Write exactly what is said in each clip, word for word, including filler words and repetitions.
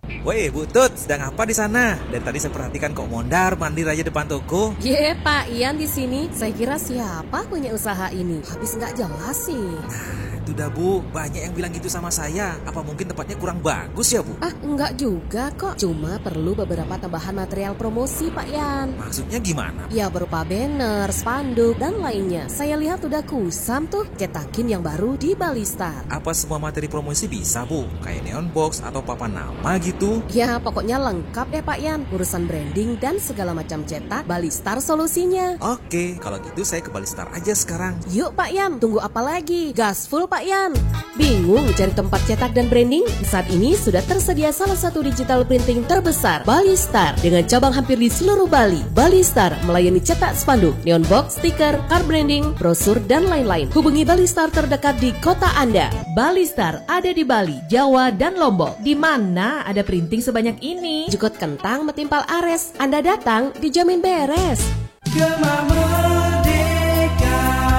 Woi, Bu Tut, sedang apa di sana? Dari tadi saya perhatikan kok mondar mandir aja depan toko. Ye, Pak Ian di sini. Saya kira siapa punya usaha ini? Habis nggak jelas sih. Itu dah Bu, banyak yang bilang gitu sama saya. Apa mungkin tempatnya kurang bagus ya Bu? Ah, enggak juga kok. Cuma perlu beberapa tambahan material promosi, Pak Yan. Maksudnya gimana? Ya berupa banner, spanduk, dan lainnya. Saya lihat udah kusam tuh cetakin yang baru di Balistar. Apa semua materi promosi bisa Bu? Kayak neon box atau papan nama gitu? Ya pokoknya lengkap ya Pak Yan. Urusan branding dan segala macam cetak, Balistar solusinya. Oke, kalau gitu saya ke Balistar aja sekarang. Yuk Pak Yan, tunggu apa lagi? Gaspol Pak Yan. Bingung cari tempat cetak dan branding? Saat ini sudah tersedia salah satu digital printing terbesar, Balistar, dengan cabang hampir di seluruh Bali. Balistar melayani cetak spanduk, neon box, stiker, card branding, brosur, dan lain-lain. Hubungi Balistar terdekat di kota Anda. Balistar ada di Bali, Jawa, dan Lombok. Di mana ada printing sebanyak ini? Jukut kentang metimpal ares. Anda datang dijamin beres. Gema Merdeka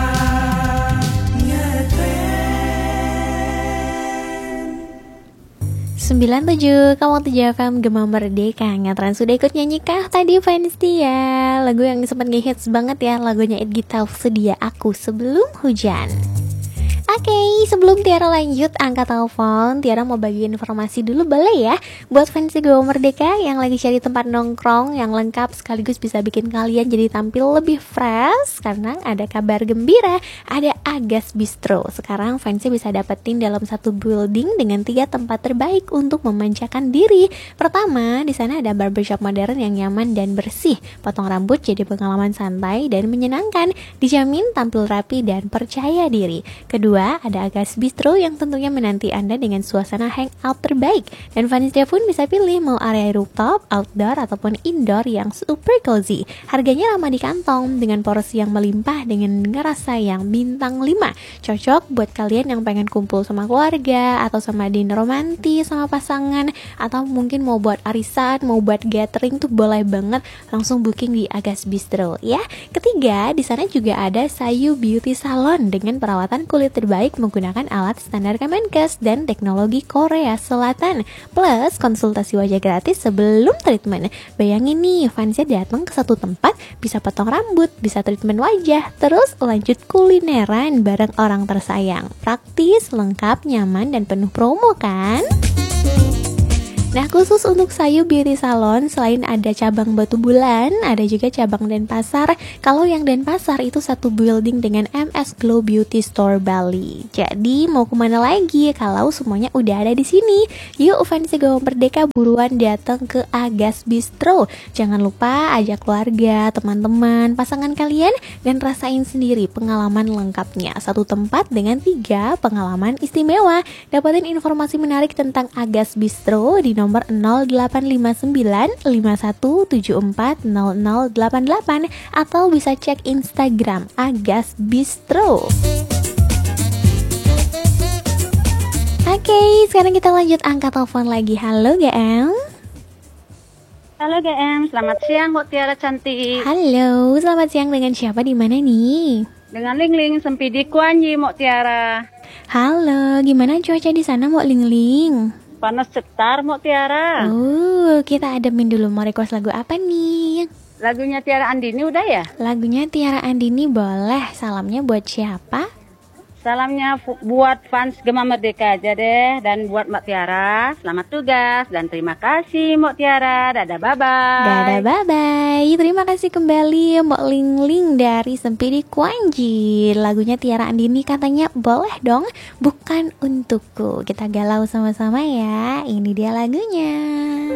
sembilan tujuh Kamu tujuh F M Gema Merdeka Ngetren. Sudah ikut nyanyi kah tadi fans dia? Lagu yang sempat nge-hits banget ya. Lagunya Ed Gita, Sedia Aku Sebelum Hujan. Oke, okay, sebelum Tiara lanjut angkat telepon, Tiara mau bagi informasi dulu boleh ya buat fans Gema Merdeka yang lagi cari tempat nongkrong yang lengkap sekaligus bisa bikin kalian jadi tampil lebih fresh. Karena ada kabar gembira, ada Agas Bistro. Sekarang fansnya bisa dapetin dalam satu building dengan tiga tempat terbaik untuk memanjakan diri. Pertama, di sana ada barbershop modern yang nyaman dan bersih. Potong rambut jadi pengalaman santai dan menyenangkan, dijamin tampil rapi dan percaya diri. Kedua, ada Agas Bistro yang tentunya menanti Anda dengan suasana hangout terbaik. Dan fansnya pun bisa pilih mau area rooftop, outdoor, ataupun indoor yang super cozy. Harganya ramah di kantong dengan porsi yang melimpah dengan ngerasa yang bintang lima. Cocok buat kalian yang pengen kumpul sama keluarga, atau sama dinner romantis sama pasangan, atau mungkin mau buat arisan, mau buat gathering tuh boleh banget langsung booking di Agas Bistro ya. Ketiga, di sana juga ada Sayu Beauty Salon dengan perawatan kulit terbaik baik menggunakan alat standar Kemenkes dan teknologi Korea Selatan. Plus konsultasi wajah gratis sebelum treatment. Bayangin nih, fansnya datang ke satu tempat, bisa potong rambut, bisa treatment wajah, terus lanjut kulineran bareng orang tersayang. Praktis, lengkap, nyaman, dan penuh promo kan? Nah, khusus untuk Sayu Beauty Salon, selain ada cabang Batu Bulan, ada juga cabang Denpasar. Kalau yang Denpasar itu satu building dengan M S Glow Beauty Store Bali. Jadi mau kemana lagi kalau semuanya udah ada di sini? Yuk fans Gema Merdeka buruan datang ke Agas Bistro. Jangan lupa ajak keluarga, teman-teman, pasangan kalian dan rasain sendiri pengalaman lengkapnya. Satu tempat dengan tiga pengalaman istimewa. Dapatin informasi menarik tentang Agas Bistro di nomor nomor nol delapan lima sembilan lima satu tujuh empat nol nol delapan delapan atau bisa cek Instagram Agas Bistro. Oke, sekarang kita lanjut angkat telepon lagi. Halo G M. Halo G M, selamat siang Mbak Tiara cantik. Halo, selamat siang, dengan siapa di mana nih? Dengan Ling Ling Sempidi Kuanyi Mbak Tiara. Halo, gimana cuaca di sana Mbak Ling Ling? Panas cetar Mbak Tiara. Oh, kita ademin dulu. Mau request lagu apa nih? Lagunya Tiara Andini udah ya? Lagunya Tiara Andini boleh. Salamnya buat siapa? Salamnya fu- buat fans Gema Merdeka aja deh. Dan buat Mbak Tiara, selamat tugas. Dan terima kasih Mbak Tiara. Dadah bye-bye. Dadah bye-bye. Terima kasih kembali Mbak Ling Ling dari Sempidi Kuanji. Lagunya Tiara Andini katanya boleh dong. Bukan untukku. Kita galau sama-sama ya. Ini dia lagunya.